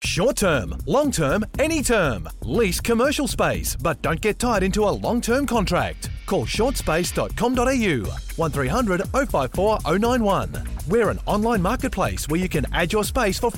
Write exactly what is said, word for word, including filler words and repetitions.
Short term, long term, any term. Lease commercial space, but don't get tied into a long-term contract. Call short space dot com dot a u, one three hundred oh five four oh nine one. We're an online marketplace where you can add your space for